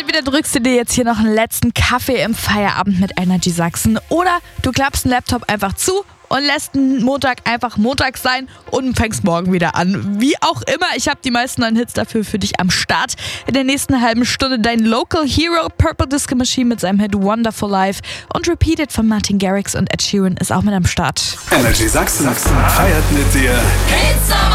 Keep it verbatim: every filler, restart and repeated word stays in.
Entweder drückst du dir jetzt hier noch einen letzten Kaffee im Feierabend mit Energy Sachsen oder du klappst den Laptop einfach zu und lässt den Montag einfach Montag sein und fängst morgen wieder an. Wie auch immer, ich habe die meisten neuen Hits dafür für dich am Start. In der nächsten halben Stunde dein Local Hero Purple Disco Machine mit seinem Hit Wonderful Life und Repeated von Martin Garrix und Ed Sheeran ist auch mit am Start. Energy Sachsen feiert mit dir. Hits